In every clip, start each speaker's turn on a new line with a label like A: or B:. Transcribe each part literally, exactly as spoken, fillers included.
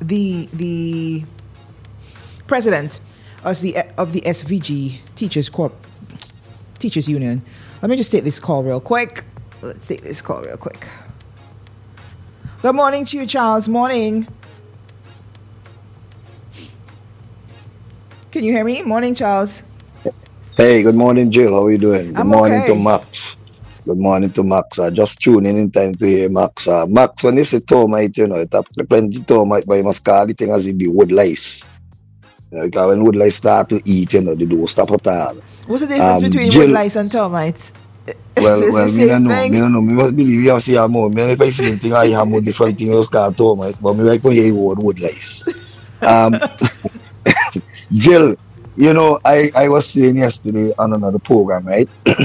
A: the the president of the of the S V G Teachers Corp Teachers Union. Let me just take this call real quick. Let's take this call real quick. Good morning to you, Charles. Morning. Can you hear me? Morning, Charles.
B: Hey, good morning, Jill. How are you doing? Good
A: I'm
B: morning
A: okay.
B: to Max. Good morning to Max. I just tune in in time to hear Max. Uh, Max, when you say termite, you know, it have plenty termite, but you must call the thing as it be wood lice. You know, because when wood lice start to eat, you know, they don't stop at all.
A: What's the difference
B: Um,
A: between
B: Jill-
A: wood lice and termites?
B: Well,
A: It's
B: well,
A: the
B: me
A: same
B: don't know.
A: thing.
B: Me don't know. Me must believe you have see more. Me if I see anything, I have more different things those called termite. But me like to hear word wood lice. Um, Jill, you know, I, I was saying yesterday on another program, right?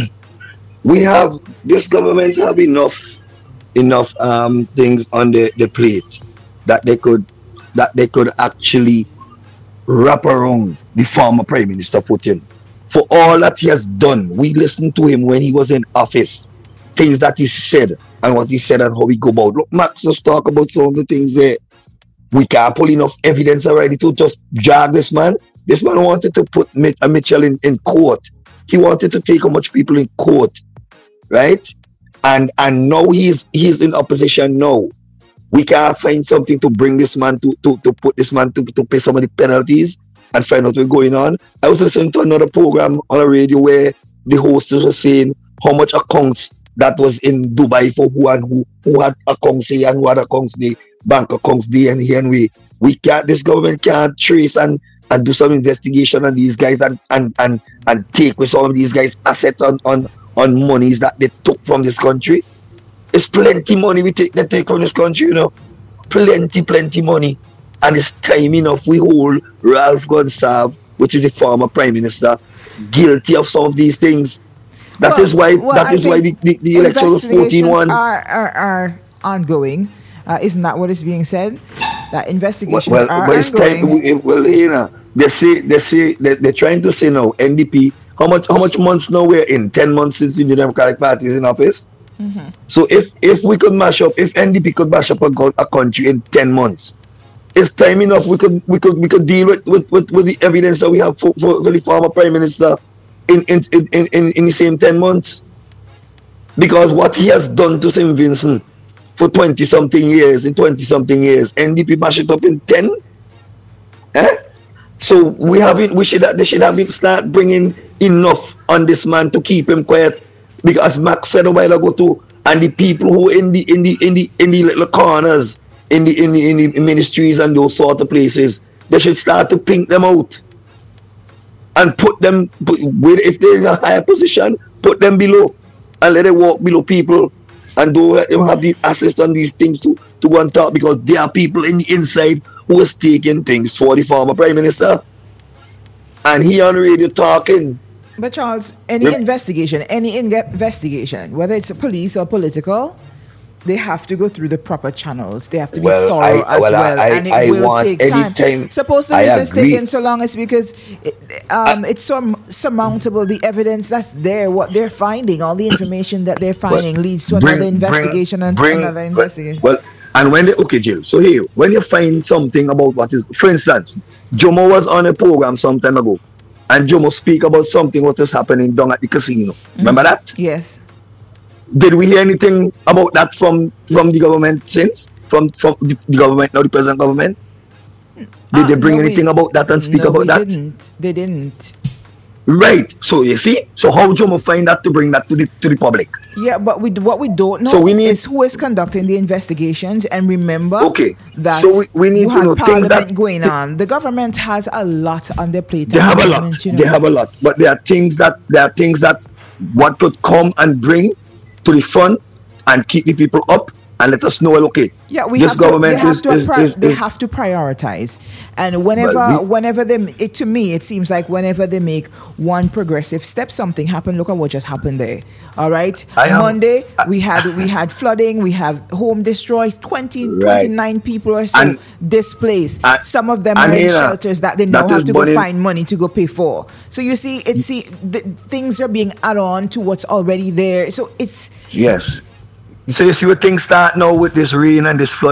B: we have this government have enough enough um things on the, the plate that they could that they could actually wrap around the former prime minister Putin. For all that he has done, we listened to him when he was in office, things that he said and what he said and how he go about. Look, Max, let's talk about some of the things there. We can't pull enough evidence already to just drag this man. This man wanted to put Mitch, uh, Mitchell in, in court. He wanted to take how much people in court, right? And and now he's he's in opposition now. We can't find something to bring this man to to, to put this man to, to pay some of the penalties and find out what's going on. I was listening to another program on the radio where the hostess was saying how much accounts that was in Dubai for who and who, who had accounts here and who had accounts there, bank accounts there and here and we we can't this government can't trace and and do some investigation on these guys and and and, and take with some of these guys assets on, on on monies that they took from this country. It's plenty money we take they take from this country, you know. Plenty, plenty money. And it's time enough we hold Ralph Gonsalves, which is the former prime minister, guilty of some of these things. That
A: Well,
B: is why
A: well,
B: that
A: I
B: is why the,
A: think
B: the, the election was fourteen one.
A: Investigations are, are, are ongoing. Uh, isn't that what is being said? That investigations
B: Well,
A: are
B: but it's time.
A: ongoing.
B: we- Well, you know, they say they say they, they're trying to say now. N D P. How much? How much months now we're in? Ten months since the New Democratic Party is in office.
A: Mhm.
B: So if if we could mash up, if N D P could mash up a, go- a country in ten months, it's time enough. We could we could we could deal with with, with, with the evidence that we have for, for, for the former prime minister in in, in, in in in the same ten months. Because what he has done to Saint Vincent for twenty something years, in twenty something years, N D P mash it up in ten. Eh? So we have it. We should have, they should have it start bringing enough on this man to keep him quiet, because Max said a while ago too, and the people who in the in the in the in the little corners in the in the in the ministries and those sort of places, they should start to pink them out and put them put, with if they're in a higher position, put them below and let them walk below people and don't let them have these access on these things to to go and talk, because there are people in the inside who is taking things for the former prime minister, and he on the radio talking.
A: But Charles, any
B: Yep.
A: investigation, any in- investigation, whether it's a police or political, they have to go through the proper channels. They have to be
B: Well,
A: thorough
B: I-
A: as
B: well,
A: well,
B: I-
A: and it
B: I
A: will
B: want
A: take
B: any
A: time.
B: time-
A: Suppose the
B: I
A: reason it's
B: agree.
A: taking so long is because it, um, it's so surmountable. The evidence that's there, what they're finding, all the information that they're finding leads to
B: Bring-
A: another investigation
B: bring-
A: and
B: bring-
A: another investigation.
B: Well, and when they okay, Jill. So here, when you find something about what is, for instance, Jomo was on a program some time ago, and Jomo speak about something what is happening down at the casino. Remember that?
A: Yes.
B: Did we hear anything about that from from the government since? From from the, the government, now the present government? Did
A: Ah,
B: they bring
A: no, we-
B: anything about that and speak
A: no,
B: about
A: we
B: that?
A: Didn't. They didn't.
B: Right. So you see, so how Jomo find that to bring that to the to the public?
A: Yeah, but we what we don't know
B: So we need-
A: is who is conducting the investigations. And remember
B: Okay,
A: that
B: so we- we need
A: you
B: to
A: had
B: know things
A: parliament
B: that-
A: going on. The government has a lot on their plate.
B: They
A: at
B: have
A: the
B: a lot.
A: moment, you know.
B: They have a lot, but there are things that there are things that what could come and bring to the front and keep the people up and let us know. Well, okay,
A: Yeah, we
B: this
A: have
B: government
A: to, they have
B: is,
A: to
B: is,
A: pri-
B: is,
A: they
B: is-
A: have to prioritize, and whenever
B: Well, we-
A: whenever they it, to me it seems like whenever they make one progressive step, something happened. Look at what just happened there. All right,
B: I am-
A: Monday
B: I-
A: we had we had flooding, we have home destroyed, twenty,
B: Right.
A: twenty-nine people or so
B: And-
A: displaced.
B: and-
A: Some of them
B: and
A: are in
B: here,
A: shelters that they now
B: that
A: have
B: is
A: to go
B: burning-
A: find money to go pay for. So you see, it see the, things are being added on to what's already there. So it's
B: yes. So you see where things start now with this rain and this flood.